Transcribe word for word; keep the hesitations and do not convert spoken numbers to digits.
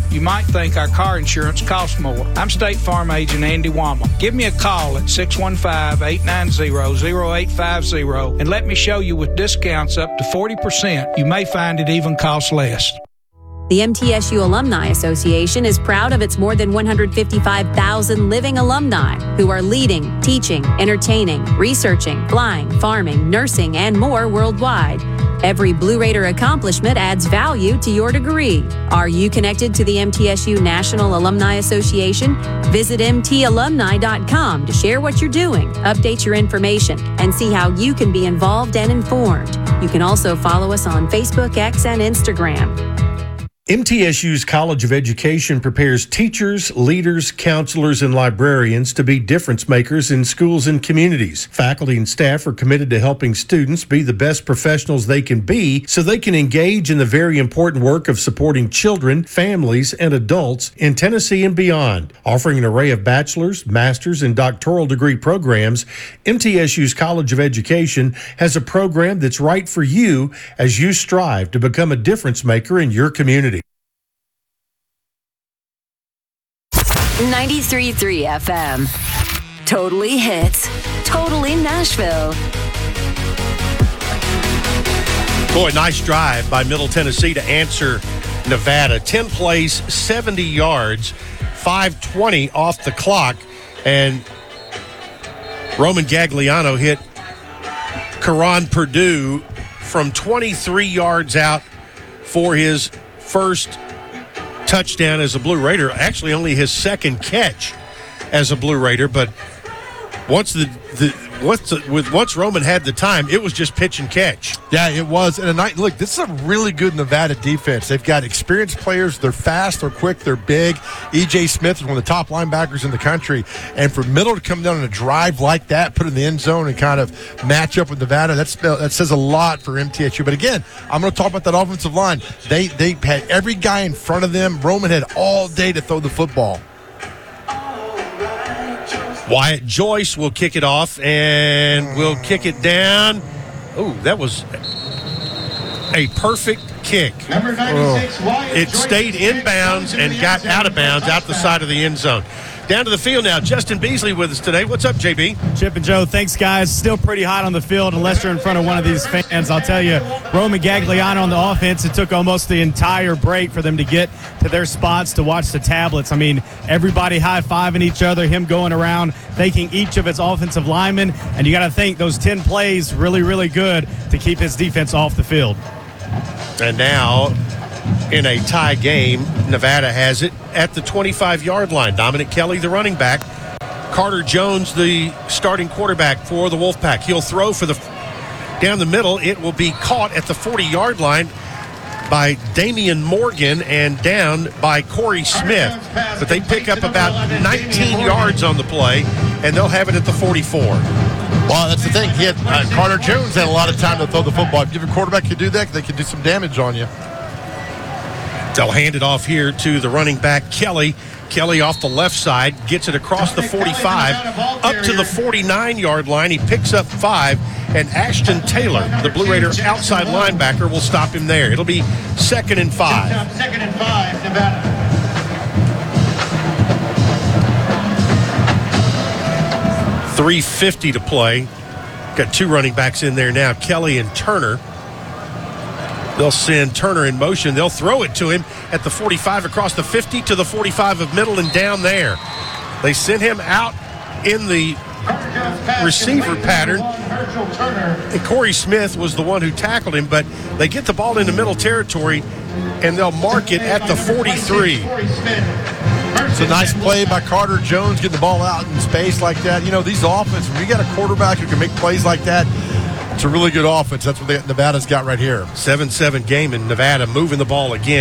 You might think our car insurance costs more. I'm State Farm Agent Andy Wama. Give me a call at six one five, eight nine zero, zero eight five zero and let me show you with discounts up to forty percent. You may find it even costs less. The M T S U Alumni Association is proud of its more than one hundred fifty-five thousand living alumni who are leading, teaching, entertaining, researching, flying, farming, nursing, and more worldwide. Every Blue Raider accomplishment adds value to your degree. Are you connected to the M T S U National Alumni Association? Visit m t alumni dot com to share what you're doing, update your information, and see how you can be involved and informed. You can also follow us on Facebook, X, and Instagram. M T S U's College of Education prepares teachers, leaders, counselors, and librarians to be difference makers in schools and communities. Faculty and staff are committed to helping students be the best professionals they can be so they can engage in the very important work of supporting children, families, and adults in Tennessee and beyond. Offering an array of bachelor's, master's, and doctoral degree programs, M T S U's College of Education has a program that's right for you as you strive to become a difference maker in your community. ninety-three point three F M. Totally hits. Totally Nashville. Boy, nice drive by Middle Tennessee to answer Nevada. ten plays, seventy yards, five twenty off the clock. And Roman Gagliano hit Karan Purdue from twenty-three yards out for his first touchdown as a Blue Raider. Actually, only his second catch as a Blue Raider. But once the, the once the, with once Roman had the time, it was just pitch and catch. Yeah, it was. And a night, look, this is a really good Nevada defense. They've got experienced players. They're fast. They're quick. They're big. E J Smith is one of the top linebackers in the country. And for Middle to come down on a drive like that, put it in the end zone, and kind of match up with Nevada, that's, that says a lot for M T S U. But again, I'm going to talk about that offensive line. They they had every guy in front of them. Roman had all day to throw the football. Wyatt Joyce will kick it off and will kick it down. Oh, that was a perfect kick. Number ninety-six, Wyatt It stayed inbounds and got out of bounds out the side of the end zone. Down to the field now. Justin Beasley with us today. What's up, J B? Chip and Joe, thanks, guys. Still pretty hot on the field unless you're in front of one of these fans. I'll tell you, Roman Gagliano on the offense, it took almost the entire break for them to get to their spots to watch the tablets. I mean, everybody high-fiving each other, him going around, thanking each of his offensive linemen. And you got to think those ten plays really, really good to keep his defense off the field. And now, in a tie game, Nevada has it at the twenty-five-yard line. Dominic Kelly, the running back. Carter Jones, the starting quarterback for the Wolfpack. He'll throw for the down the middle. It will be caught at the forty-yard line by Damian Morgan and down by Corey Smith. But they pick up about nineteen yards on the play, and they'll have it at the forty-four. Well, that's the thing. He had, uh, Carter Jones had a lot of time to throw the football. If you have a quarterback who can do that, they can do some damage on you. They'll hand it off here to the running back, Kelly. Kelly off the left side, gets it across the forty-five, up to the forty-nine-yard line. He picks up five, and Ashton Taylor, the Blue Raider outside linebacker, will stop him there. It'll be second and five. Second and five, Nevada. three fifty to play. Got two running backs in there now, Kelly and Turner. They'll send Turner in motion. They'll throw it to him at the forty-five, across the fifty to the forty-five of Middle and down there. They sent him out in the receiver pattern. And Corey Smith was the one who tackled him, but they get the ball into Middle territory, and they'll mark it at the forty-three. It's a nice play by Carter Jones, getting the ball out in space like that. You know, these offenses, when you got a quarterback who can make plays like that, it's a really good offense. That's what they, Nevada's got right here. seven seven game in Nevada, moving the ball again.